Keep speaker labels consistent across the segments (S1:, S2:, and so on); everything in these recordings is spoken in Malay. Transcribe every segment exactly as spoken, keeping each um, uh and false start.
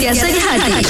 S1: Sentiasa di hati.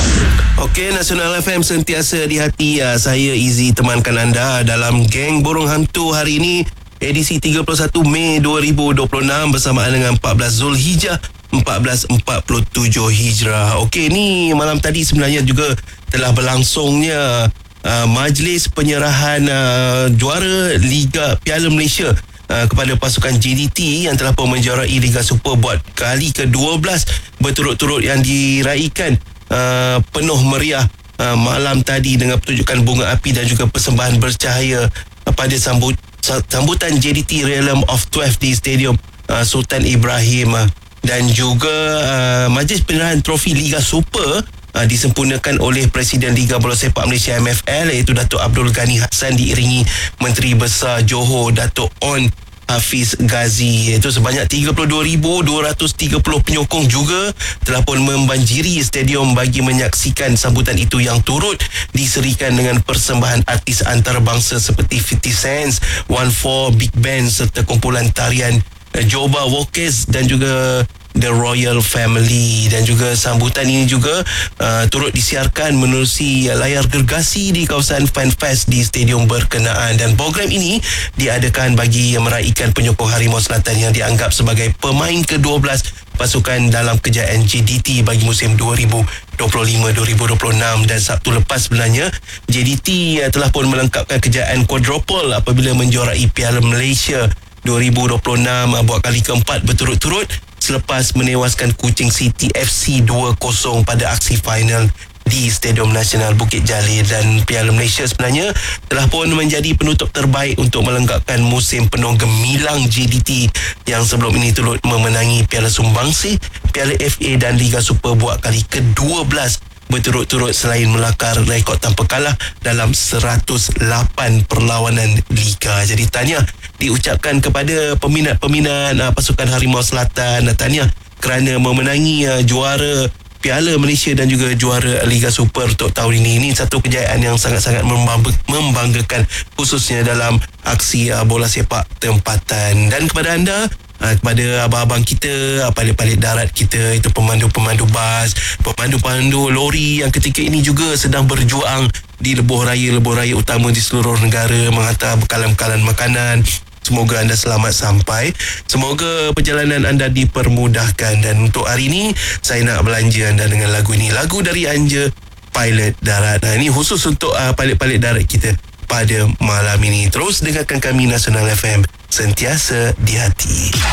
S2: Okey, Nasional F M sentiasa di hati. uh, Saya Izzy temankan anda dalam Geng Burung Hantu hari ini, edisi tiga puluh satu Mei dua ribu dua puluh enam bersamaan dengan empat belas Zulhijjah empat belas empat puluh tujuh Hijrah. Okey, ni malam tadi sebenarnya juga telah berlangsungnya uh, majlis penyerahan uh, juara Liga Piala Malaysia Uh, kepada pasukan J D T yang telah pun menjuarai Liga Super buat kali ke dua belas berturut-turut yang diraikan uh, penuh meriah uh, malam tadi dengan pertunjukan bunga api dan juga persembahan bercahaya uh, pada sambut, sambutan J D T Realm of twelve di Stadium uh, Sultan Ibrahim uh, dan juga uh, majlis penyerahan trofi Liga Super Uh, disempurnakan oleh Presiden Liga Bola Sepak Malaysia M F L, iaitu Datuk Abdul Ghani Hassan, diiringi Menteri Besar Johor Datuk On Hafiz Ghazi. Iaitu sebanyak tiga puluh dua ribu dua ratus tiga puluh penyokong juga telah pun membanjiri stadium bagi menyaksikan sambutan itu yang turut diserikan dengan persembahan artis antarabangsa seperti fifty Cent, One Four, Big Band serta kumpulan tarian uh, Joba Walkers dan juga The Royal Family. Dan juga sambutan ini juga uh, turut disiarkan menerusi uh, layar gergasi di kawasan Fan Fest di stadium berkenaan. Dan program ini diadakan bagi uh, meraihkan penyokong Harimau Selatan yang dianggap sebagai pemain ke dua belas pasukan dalam kejayaan J D T bagi musim dua ribu dua puluh lima dua ribu dua puluh enam. Dan Sabtu lepas sebenarnya J D T uh, telah pun melengkapkan kejayaan quadruple apabila menjuarai Piala Malaysia dua ribu dua puluh enam uh, buat kali keempat berturut-turut selepas menewaskan Kuching City F C dua kosong pada aksi final di Stadium Nasional Bukit Jalil. Dan Piala Malaysia sebenarnya telah pun menjadi penutup terbaik untuk melengkapkan musim penuh gemilang J D T yang sebelum ini turut memenangi Piala Sumbangsih, Piala F A dan Liga Super buat kali ke dua belas berturut-turut, selain melakar rekod tanpa kalah dalam seratus lapan perlawanan Liga. Jadi tahniah diucapkan kepada peminat-peminat uh, pasukan Harimau Selatan. Uh, tahniah kerana memenangi uh, juara Piala Malaysia dan juga juara Liga Super untuk tahun ini. Ini satu kejayaan yang sangat-sangat membanggakan, khususnya dalam aksi uh, bola sepak tempatan. Dan kepada anda, Uh, kepada abang-abang kita, uh, palit-palit darat kita, itu pemandu-pemandu bas, pemandu-pemandu lori yang ketika ini juga sedang berjuang di lebuh raya-lebuh raya utama di seluruh negara menghantar bekalan-bekalan makanan. Semoga anda selamat sampai. Semoga perjalanan anda dipermudahkan. Dan untuk hari ini saya nak belanja anda dengan lagu ini, lagu dari Anja, Pilot Darat. Nah, ini khusus untuk uh, palit-palit darat kita pada malam ini. Terus dengarkan kami Nasional F M, sentiasa di hati.